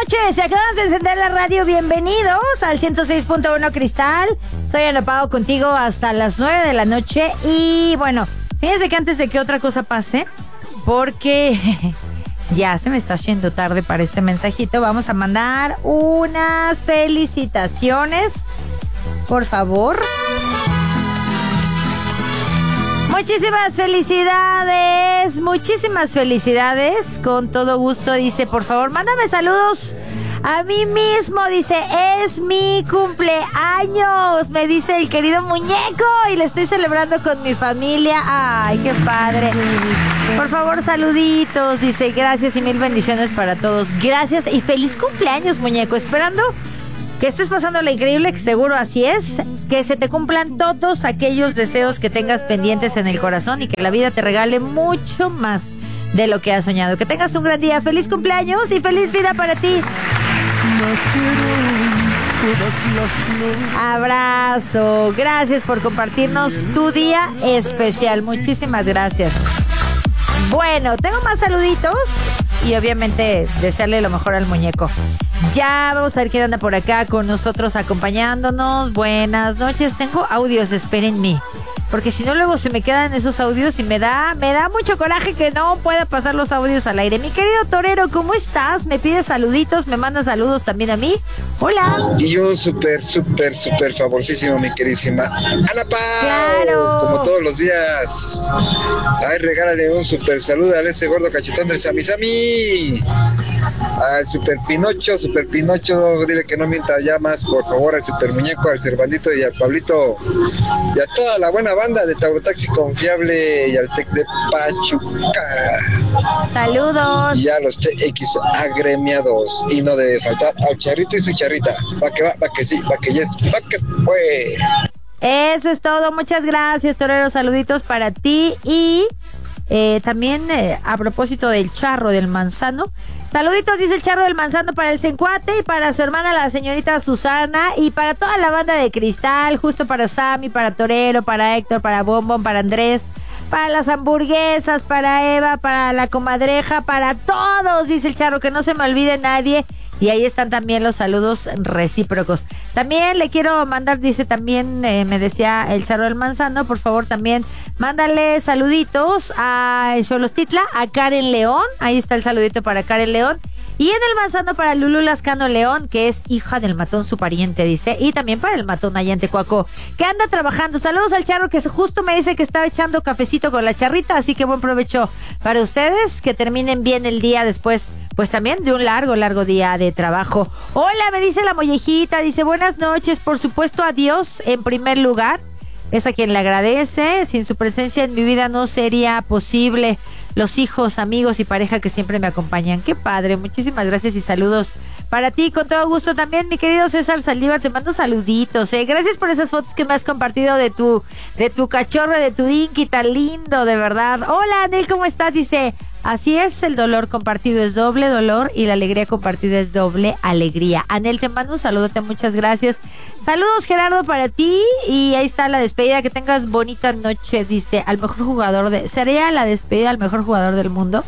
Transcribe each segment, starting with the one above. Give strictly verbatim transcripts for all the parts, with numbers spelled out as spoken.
noches, si acaban de encender la radio, bienvenidos al ciento seis punto uno Cristal. Soy Ana Pao contigo hasta las nueve de la noche. Y bueno, fíjense que antes de que otra cosa pase, porque ya se me está haciendo tarde para este mensajito, vamos a mandar unas felicitaciones, por favor. Muchísimas felicidades, muchísimas felicidades, con todo gusto. Dice, por favor, mándame saludos a mí mismo. Dice, es mi cumpleaños, me dice el querido muñeco, y le estoy celebrando con mi familia. Ay, qué padre. Por favor, saluditos. Dice, gracias y mil bendiciones para todos. Gracias y feliz cumpleaños, muñeco. Esperando que estés pasando lo increíble, que seguro así es, que se te cumplan todos aquellos deseos que tengas pendientes en el corazón y que la vida te regale mucho más de lo que has soñado. Que tengas un gran día, feliz cumpleaños y feliz vida para ti. Abrazo, gracias por compartirnos tu día especial, muchísimas gracias. Bueno, tengo más saluditos y obviamente desearle lo mejor al muñeco. Ya vamos a ver quién anda por acá con nosotros acompañándonos. Buenas noches, tengo audios, espérenme, porque si no luego se me quedan esos audios y me da, me da mucho coraje que no pueda pasar los audios al aire. Mi querido torero, ¿cómo estás? Me pides saluditos, me manda saludos también a mí. Hola. Y un súper, súper, súper favorcísimo, mi queridísima Ana Pao. Claro. Como todos los días. Ay, regálale un súper saludo a ese gordo cachetón del Sami Sami. Al super Pinocho, super Pinocho, dile que no mienta ya más, por favor, al super muñeco, al Cervandito y al Pablito. Y a toda la buena banda de Taurotaxi Confiable y al Tec de Pachuca. Saludos. Y a los T X agremiados. Y no debe faltar al Charrito y su Charrita. Va que va, va que sí, va que yes, va que fue. Eso es todo, muchas gracias, torero. Saluditos para ti. Y eh, también eh, a propósito del charro del manzano, saluditos, dice el charro del manzano, para el Cencuate y para su hermana la señorita Susana y para toda la banda de Cristal, justo para Sammy, para Torero, para Héctor, para Bombón, para Andrés, para las hamburguesas, para Eva, para la comadreja, para todos, dice el charro, que no se me olvide nadie. Y ahí están también los saludos recíprocos. También le quiero mandar, dice también, eh, me decía el charro del manzano, por favor también mándale saluditos a Xolostitla, a Karen León. Ahí está el saludito para Karen León. Y en el manzano para Lulú Lascano León, que es hija del matón, su pariente, dice. Y también para el matón allá en Tecuaco, que anda trabajando. Saludos al charro, que justo me dice que estaba echando cafecito con la charrita. Así que buen provecho para ustedes. Que terminen bien el día después, pues también de un largo, largo día de trabajo. Hola, me dice la mollejita. Dice, buenas noches. Por supuesto, a Dios en primer lugar. Es a quien le agradece. Sin su presencia en mi vida no sería posible. Los hijos, amigos y pareja que siempre me acompañan. Qué padre, muchísimas gracias y saludos para ti, con todo gusto también, mi querido César Saldívar, te mando saluditos, eh. Gracias por esas fotos que me has compartido de tu, de tu cachorro, de tu Dinky, tan lindo, de verdad. Hola, Anel, ¿cómo estás? Dice, así es, el dolor compartido es doble dolor y la alegría compartida es doble alegría. Anel, te mando un saludote, muchas gracias. Saludos, Gerardo, para ti. Y ahí está la despedida, que tengas bonita noche, dice, al mejor jugador de... ¿Sería la despedida al mejor jugador del mundo?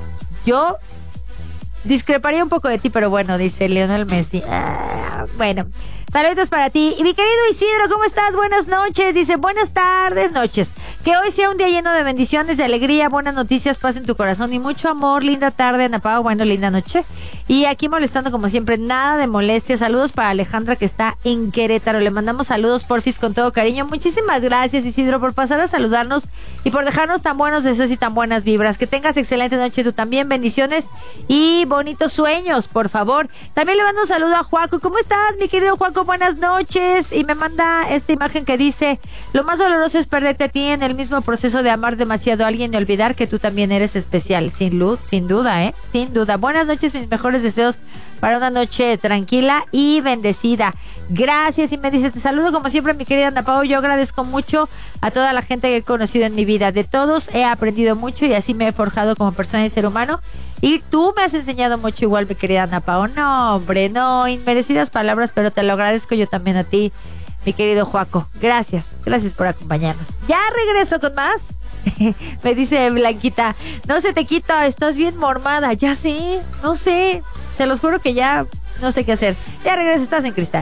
Yo discreparía un poco de ti, pero bueno, dice Lionel Messi. Ah, bueno, saludos para ti. Y mi querido Isidro, ¿cómo estás? Buenas noches. Dice, buenas tardes, noches. Que hoy sea un día lleno de bendiciones, de alegría, buenas noticias, paz en tu corazón y mucho amor. Linda tarde, Ana Pao. Bueno, linda noche. Y aquí molestando como siempre, nada de molestia. Saludos para Alejandra, que está en Querétaro. Le mandamos saludos, porfis, con todo cariño. Muchísimas gracias, Isidro, por pasar a saludarnos y por dejarnos tan buenos deseos y tan buenas vibras. Que tengas excelente noche tú también. Bendiciones y bonitos sueños, por favor. También le mando un saludo a Juaco. ¿Cómo estás, mi querido Juaco? Buenas noches. Y me manda esta imagen que dice, lo más doloroso es perderte a ti en el mismo proceso de amar demasiado a alguien y olvidar que tú también eres especial. Sin luz, sin duda, ¿eh? Sin duda. Buenas noches, mis mejores deseos para una noche tranquila y bendecida. Gracias. Y me dice, te saludo como siempre, mi querida Ana Pao. Yo agradezco mucho a toda la gente que he conocido en mi vida. De todos he aprendido mucho y así me he forjado como persona y ser humano. Y tú me has enseñado mucho igual, mi querida Ana Pao. No, hombre, no, inmerecidas palabras, pero te lo agradezco yo también a ti, mi querido Juaco. Gracias, gracias por acompañarnos. Ya regreso con más. Me dice Blanquita, no se te quita, estás bien mormada. Ya sé, no sé. te los juro que ya no sé qué hacer. Ya regresa, estás en Cristal.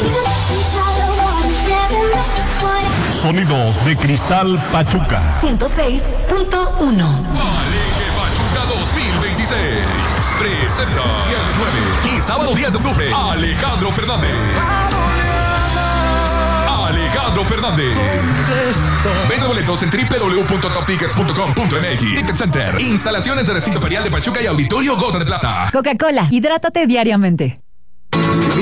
Sonidos de Cristal Pachuca ciento seis punto uno. Palenque Pachuca dos mil veintiséis presenta viernes nueve y sábado diez de octubre Alejandro Fernández. Alejandro Fernández. Venta boletos en doble u doble u doble u punto top tickets punto com punto m x. Ticket Center. Instalaciones de recinto ferial de Pachuca y Auditorio Gota de Plata. Coca-Cola, hidrátate diariamente.